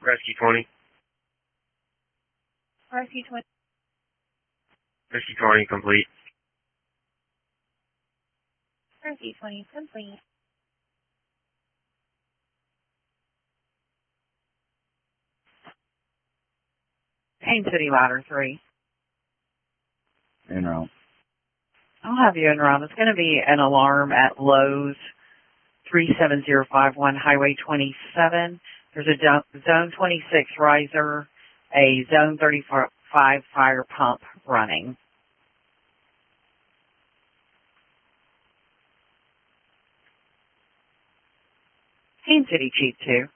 Rescue 20. Rescue 20. Rescue 20 complete. Rescue 20 complete. Haines City Ladder 3. En route. I'll have you en route. It's going to be an alarm at Lowe's 37051 Highway 27. There's a Zone 26 riser, a Zone 35 fire pump running. Haines City Chief 2.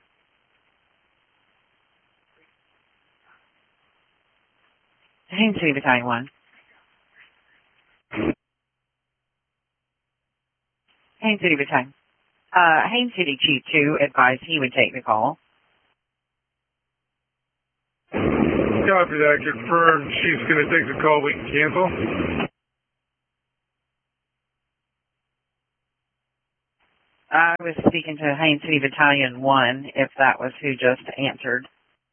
Haines City Battalion 1. Haines City Battalion. Haines City Chief 2 advised he would take the call. Copy that. Confirmed. Chief's going to take the call. We can cancel. I was speaking to Haines City Battalion 1, if that was who just answered.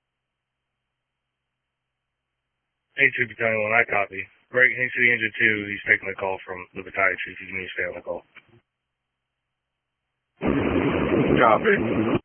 Haines City Battalion 1, I copy. Greg, Haines City Engine 2, he's taking the call from the battalion chief. He's going to stay on the call. Copy.